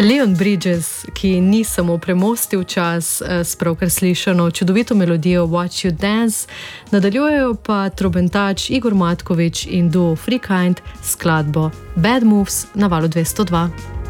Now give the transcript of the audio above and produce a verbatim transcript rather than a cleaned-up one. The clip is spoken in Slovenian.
Leon Bridges, ki ni samo premostil čas s pravkar slišano čudovito melodijo Watch You Dance, nadaljujejo pa trobentač Igor Matkovič in duo Free Kind s skladbo Bad Moves na valu dvesto dva.